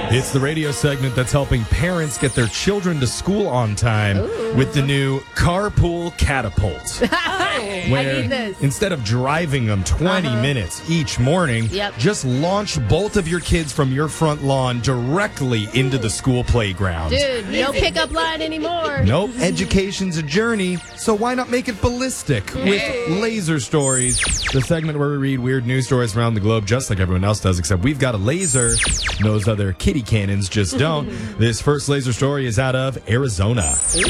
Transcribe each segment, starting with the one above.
It's the radio segment that's helping parents get their children to school on time with the new Carpool Catapult. Where I need this. instead of driving them 20 minutes each morning, just launch both of your kids from your front lawn directly into the school playground. Dude, no pickup line anymore. Nope, education's a journey, so why not make it ballistic with Laser Stories, the segment where we read weird news stories around the globe just like everyone else does, except we've got a laser. Those other kitty cannons just don't. This first laser story is out of Arizona.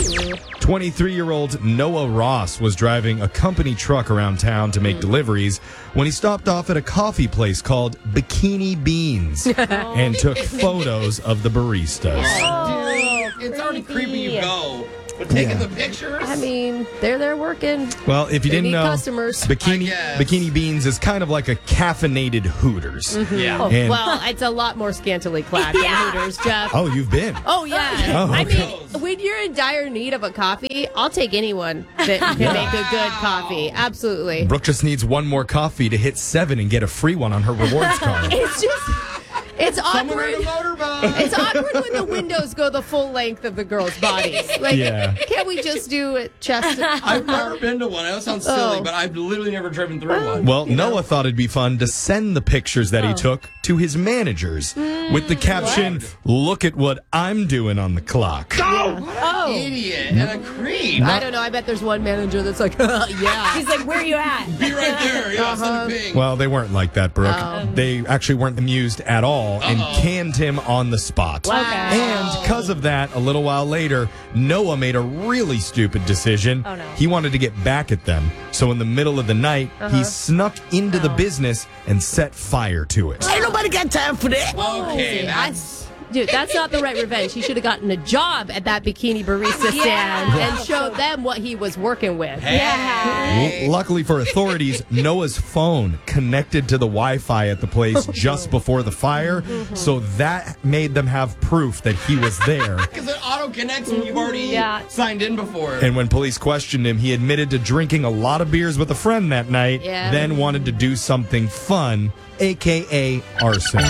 23-year-old Noah Ross was driving a company truck around town to make deliveries when he stopped off at a coffee place called Bikini Beans and took photos of the baristas. It's already creepy you go. But taking the pictures? I mean, they're there working. Well, if you They didn't need know, customers. Bikini Beans is kind of like a caffeinated Hooters. Yeah. And- Well, it's a lot more scantily clad than Hooters, Jeff. Oh, you've been. Oh, yeah. Oh, I okay. mean, when you're in dire need of a coffee, I'll take anyone that can make a good coffee. Absolutely. Brooke just needs one more coffee to hit 7 and get a free one on her rewards card. It's just... It's Someone awkward. rode a motorbike. It's awkward when the windows go the full length of the girls' bodies. Like, Yeah. can't we just do it chest? I've never been to one. I know it sounds silly, but I've literally never driven through one. Well, Noah thought it'd be fun to send the pictures that he took to his managers with the caption, "Look at what I'm doing on the clock." Oh. Idiot and a creep. I don't know. I bet there's one manager that's like, yeah. He's like, where are you at? Be right there. Yeah, send a ping. Well, they weren't like that, Brooke. They actually weren't amused at all and canned him on the spot. And because of that, a little while later, Noah made a really stupid decision. Oh, no. He wanted to get back at them. So in the middle of the night, he snuck into the business and set fire to it. Ain't nobody got time for that. Okay, that's... Dude, that's not the right revenge. He should have gotten a job at that bikini barista stand and showed them what he was working with. Luckily for authorities, Noah's phone connected to the Wi-Fi at the place just before the fire, so that made them have proof that he was there. Because it auto-connects when you've already signed in before. And when police questioned him, he admitted to drinking a lot of beers with a friend that night, then wanted to do something fun, a.k.a. arson.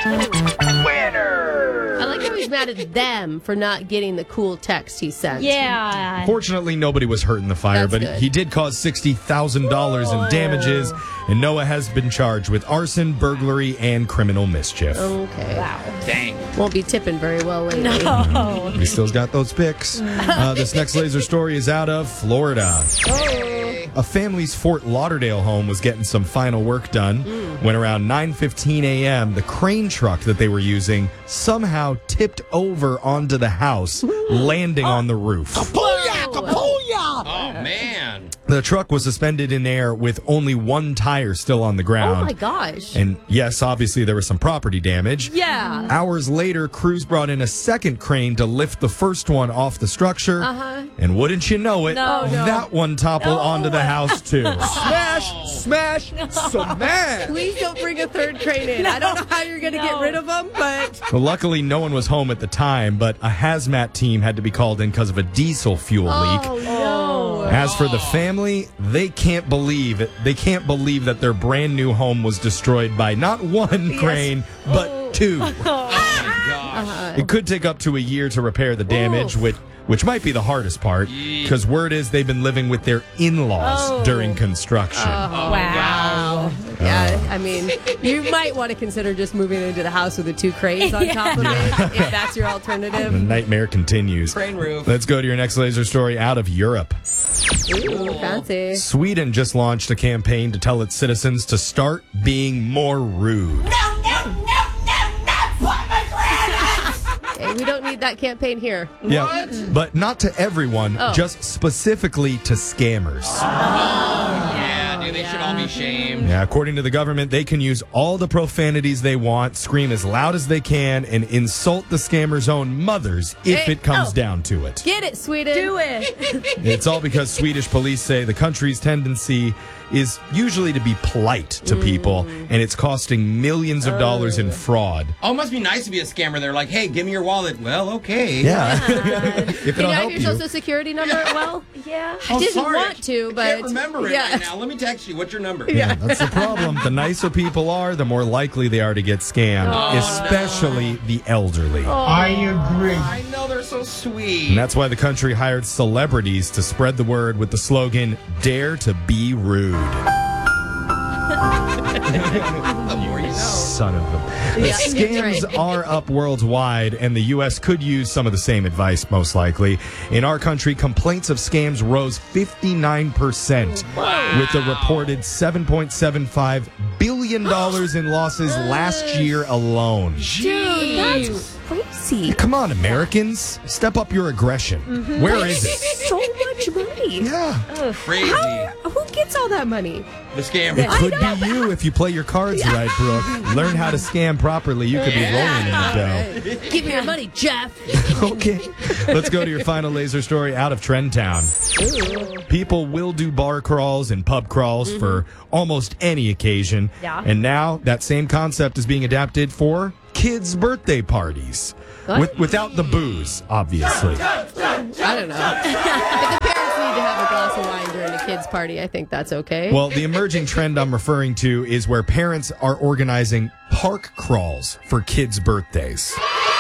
I like how he's mad at them for not getting the cool text he sent. Yeah. Fortunately, nobody was hurt in the fire, That's but good. he did cause $60,000 in damages, and Noah has been charged with arson, burglary, and criminal mischief. Okay. Wow. Dang. Won't be tipping very well lately. No. He still's got those pics. This next laser story is out of Florida. A family's Fort Lauderdale home was getting some final work done when around 9:15 a.m. the crane truck that they were using somehow tipped over onto the house, landing on the roof. Booyah! Kabooyah! Oh, man. The truck was suspended in air with only one tire still on the Oh ground. my gosh. And yes, obviously there was some property damage. Yeah. Hours later, crews brought in a second crane to lift the first one off the structure. And wouldn't you know it, that one toppled onto the house too. Smash, smash. Please don't bring a third crane in. I don't know how you're going to get rid of them, but... Well, luckily, no one was home at the time, but a hazmat team had to be called in because of a diesel fuel leak. Oh, no. As for the family, they can't believe it. They can't believe that their brand new home was destroyed by not one crane, but two. It could take up to a year to repair the damage, which might be the hardest part, because word is they've been living with their in-laws during construction. Wow. Yeah, I mean, you might want to consider just moving into the house with the two cranes on top of it, if that's your The alternative. nightmare continues. Crane roof. Let's go to your next laser story out of Europe. Ooh, fancy. Sweden just launched a campaign to tell its citizens to start being more rude. Okay, we don't need that campaign here. Yeah, but not to everyone, just specifically to scammers. Yeah, dude, they should all be shamed. Yeah, according to the government, they can use all the profanities they want, scream as loud as they can, and insult the scammer's own mothers if it comes down to it. Get it, Sweden. Do it. It's all because Swedish police say the country's tendency is usually to be polite to people, and it's costing millions of dollars in fraud. Oh, it must be nice to be a scammer. They're like, hey, give me your wallet. Well, okay. Yeah. If Can it'll you have help your you. Social Security number? Well, Yeah. I didn't sorry. want to, but... I can't remember it right now. Let me text you. What's your number? Yeah, that's the problem. The nicer people are, the more likely they are to get scammed, especially the elderly. I agree. I know they're so sweet. And that's why the country hired celebrities to spread the word with the slogan, "Dare to be rude." The more you know. Son of a... Yeah, Scams that's right. are up worldwide, and the U.S. could use some of the same advice, most likely. In our country, complaints of scams rose 59%, with a reported $7.75 billion in losses last year alone. Dude, that's crazy. Come on, Americans. Step up your aggression. Where is it? So much money. Yeah. Crazy. Who gets all that money? The scam. It could be you if you play your cards right, Brooke. Learn how to scam properly. You could be rolling in the dough. Give me your money, Jeff. Okay. Let's go to your final laser story out of Trend Town. People will do bar crawls and pub crawls for almost any occasion. Yeah. And now that same concept is being adapted for kids' birthday parties. What? Without the booze, obviously. I don't know. If the parents need to have a glass of wine during a kid's party, I think that's okay. Well, the emerging trend I'm referring to is where parents are organizing park crawls for kids' birthdays.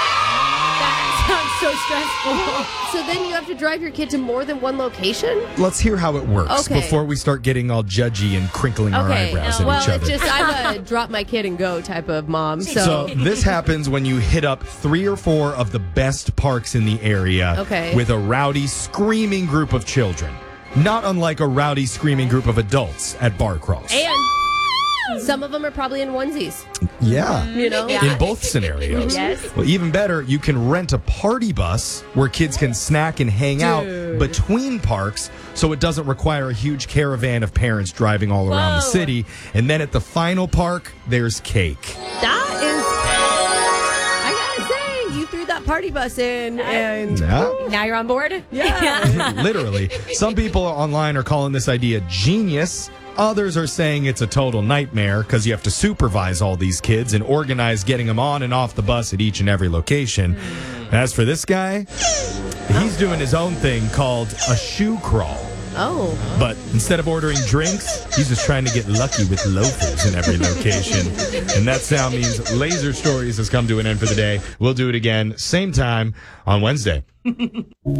Sounds so stressful. So then you have to drive your kid to more than one location? Let's hear how it works Okay. before we start getting all judgy and crinkling our Okay. eyebrows at Well, each other. it's just I'm a drop my kid and go type of mom. So this happens when you hit up 3 or 4 of the best parks in the area Okay. with a rowdy, screaming group of children. Not unlike a rowdy, screaming group of adults at bar crawls. and some of them are probably in onesies. Yeah. You know? In both scenarios. Yes. Well, even better, you can rent a party bus where kids can snack and hang out between parks, so it doesn't require a huge caravan of parents driving all around the Whoa. city. And then at the final park, there's cake. That is, I gotta say, you threw that party bus in, and Yeah. Now you're on board? yeah. Literally. Some people online are calling this idea genius. Others are saying it's a total nightmare because you have to supervise all these kids and organize getting them on and off the bus at each and every location. As for this guy, he's doing his own thing called a shoe crawl. Oh. But instead of ordering drinks, he's just trying to get lucky with loafers in every location. And that sound means Laser Stories has come to an end for the day. We'll do it again, same time on Wednesday.